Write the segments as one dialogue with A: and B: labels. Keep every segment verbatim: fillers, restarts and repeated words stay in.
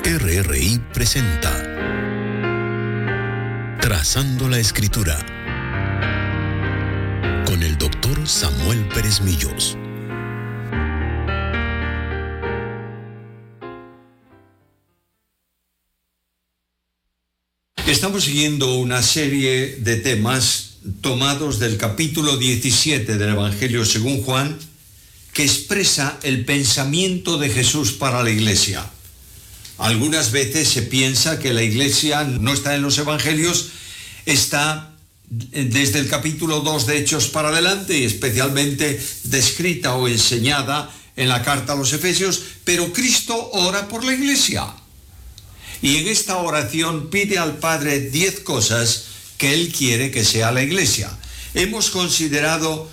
A: R R I presenta Trazando la Escritura con el doctor Samuel Pérez Millos.
B: Estamos siguiendo una serie de temas tomados del capítulo diecisiete del Evangelio según Juan, que expresa el pensamiento de Jesús para la Iglesia. Algunas veces se piensa que la Iglesia no está en los Evangelios, está desde el capítulo dos de Hechos para adelante y especialmente descrita o enseñada en la carta a los Efesios, pero Cristo ora por la Iglesia. Y en esta oración pide al Padre diez cosas que Él quiere que sea la Iglesia. Hemos considerado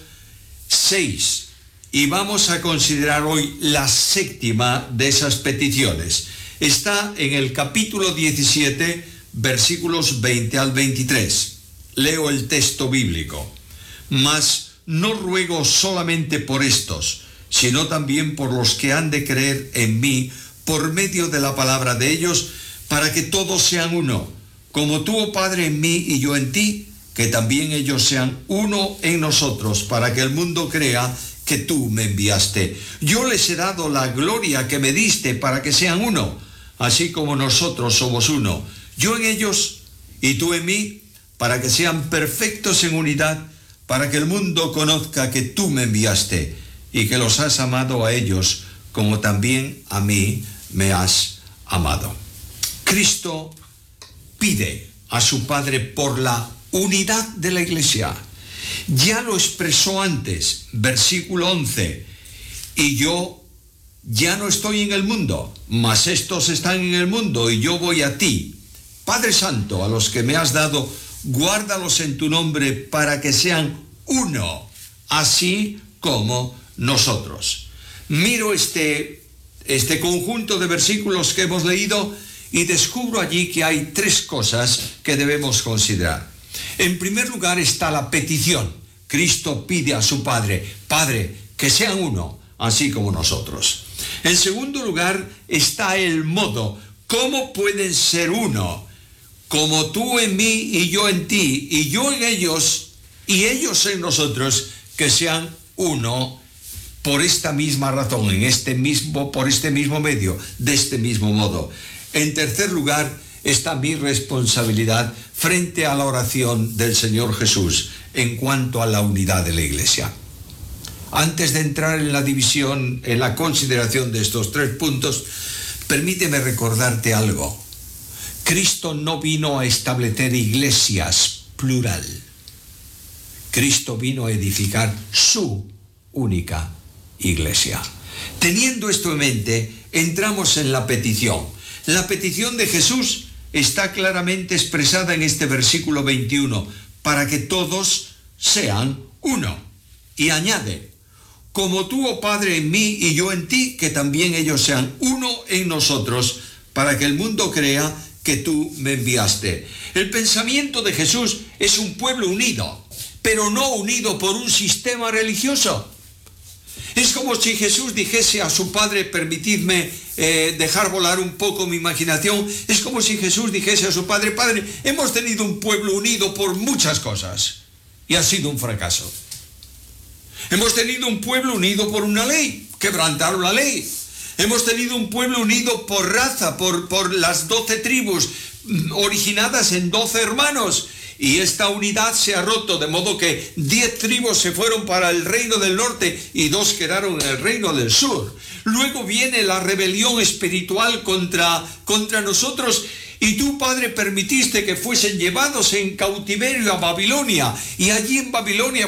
B: seis y vamos a considerar hoy la séptima de esas peticiones. Está en el capítulo diecisiete, versículos veinte al veintitrés. Leo el texto bíblico. Mas no ruego solamente por estos, sino también por los que han de creer en mí por medio de la palabra de ellos, para que todos sean uno, como tú, oh Padre, en mí y yo en ti, que también ellos sean uno en nosotros, para que el mundo crea que tú me enviaste. Yo les he dado la gloria que me diste para que sean uno, así como nosotros somos uno. Yo en ellos y tú en mí, para que sean perfectos en unidad, para que el mundo conozca que tú me enviaste y que los has amado a ellos, como también a mí me has amado. Cristo pide a su Padre por la unidad de la Iglesia. Ya lo expresó antes, versículo once, y yo ya no estoy en el mundo, mas estos están en el mundo y yo voy a ti. Padre Santo, a los que me has dado, guárdalos en tu nombre para que sean uno, así como nosotros. Miro este, este conjunto de versículos que hemos leído y descubro allí que hay tres cosas que debemos considerar. En primer lugar está la petición. Cristo pide a su Padre, Padre, que sean uno, así como nosotros. En segundo lugar está el modo. ¿Cómo pueden ser uno? Como tú en mí y yo en ti, y yo en ellos, y ellos en nosotros, que sean uno por esta misma razón, en este mismo, por este mismo medio, de este mismo modo. En tercer lugar está mi responsabilidad frente a la oración del Señor Jesús en cuanto a la unidad de la Iglesia. Antes de entrar en la división, en la consideración de estos tres puntos, permíteme recordarte algo. Cristo no vino a establecer iglesias plural. Cristo vino a edificar su única iglesia. Teniendo esto en mente, entramos en la petición. La petición de Jesús está claramente expresada en este versículo veintiuno, para que todos sean uno. Y añade, como tú, oh Padre, en mí y yo en ti, que también ellos sean uno en nosotros, para que el mundo crea que tú me enviaste. El pensamiento de Jesús es un pueblo unido, pero no unido por un sistema religioso. Es como si Jesús dijese a su Padre, permitidme eh, dejar volar un poco mi imaginación, es como si Jesús dijese a su Padre, Padre, hemos tenido un pueblo unido por muchas cosas y ha sido un fracaso. Hemos tenido un pueblo unido por una ley, quebrantaron la ley. Hemos tenido un pueblo unido por raza, por, por las doce tribus originadas en doce hermanos. Y esta unidad se ha roto, de modo que diez tribus se fueron para el reino del norte y dos quedaron en el reino del sur. Luego viene la rebelión espiritual contra, contra nosotros, y tú, Padre, permitiste que fuesen llevados en cautiverio a Babilonia, y allí en Babilonia